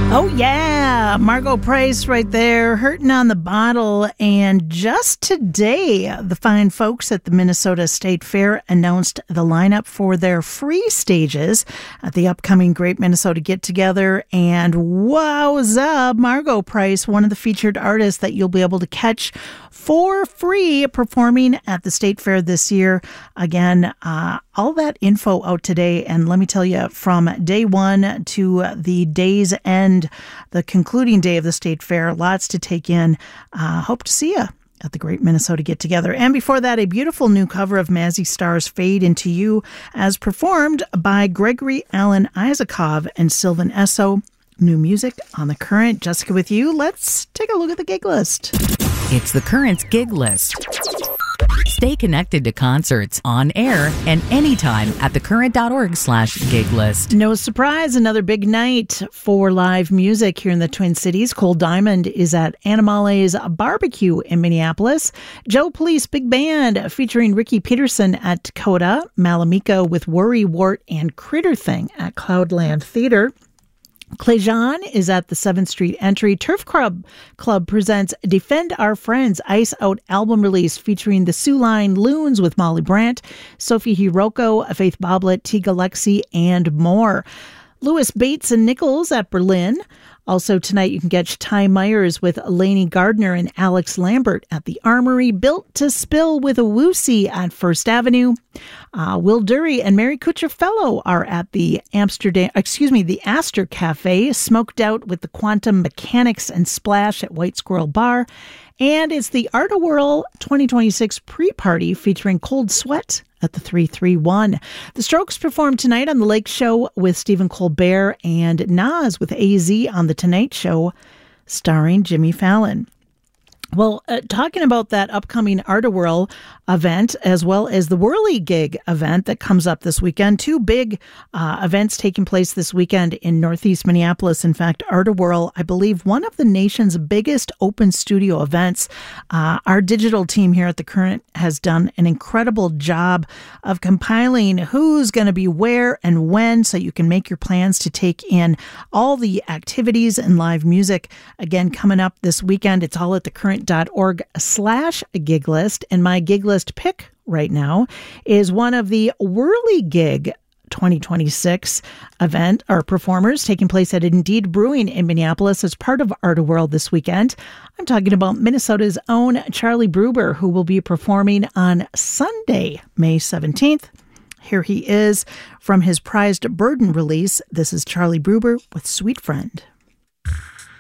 Oh, yeah. Margo Price right there, Hurtin' on the Bottle. And just today, the fine folks at the Minnesota State Fair announced the lineup for their free stages at the upcoming Great Minnesota Get Together. And wowza, Margo Price, one of the featured artists that you'll be able to catch for free performing at the State Fair this year. Again, all that info out today. And let me tell you, from day one to the day's end, the concluding day of the State Fair, lots to take in. Hope to see you at the Great Minnesota Get Together. And before that, a beautiful new cover of Mazzy Star's Fade Into You, as performed by Gregory Alan Isakov and Sylvan Esso. New music on The Current. Jessica with you. Let's take a look at the gig list. It's The Current's gig list. Stay connected to concerts on air and anytime at thecurrent.org/gig list. No surprise, another big night for live music here in the Twin Cities. Cole Diamond is at Animale's Barbecue in Minneapolis. Joe Police Big Band featuring Ricky Peterson at Dakota. Malamika with Worry, Wart, and Critter Thing at Cloudland Theater. Clayjon is at the 7th Street Entry. Turf Club presents Defend Our Friends Ice Out album release featuring the Soo Line Loons with Molly Brandt, Sophie Hiroko, Faith Boblet, Tiga Lexi, and more. Lewis Bates and Nichols at Berlin. Also tonight you can catch Ty Myers with Lainey Gardner and Alex Lambert at the Armory. Built to Spill with a Woosie at First Avenue. Will Dury and Mary Kuchar-Fellow are at the Astor Cafe. Smoked Out with the Quantum Mechanics and Splash at White Squirrel Bar. And it's the Art of Whirl 2026 pre-party featuring Cold Sweat at the 331. The Strokes perform tonight on The Lake Show with Stephen Colbert, and Nas with AZ on The Tonight Show starring Jimmy Fallon. Well, talking about that upcoming Art of Whirl event, as well as the Whirligig event that comes up this weekend. Two big events taking place this weekend in Northeast Minneapolis. In fact, Art of Whirl, I believe, one of the nation's biggest open studio events. Our digital team here at The Current has done an incredible job of compiling who's going to be where and when, so you can make your plans to take in all the activities and live music. Again, coming up this weekend, it's all at thecurrent.org/gig list. And my gig list pick right now is one of the Whirligig 2026 event or performers taking place at Indeed Brewing in Minneapolis as part of Art of Whirl this weekend. I'm talking about Minnesota's own Charlie Bruber, who will be performing on Sunday, May 17th. Here he is from his Prized Burden release. This is Charlie Bruber with Sweet Friend.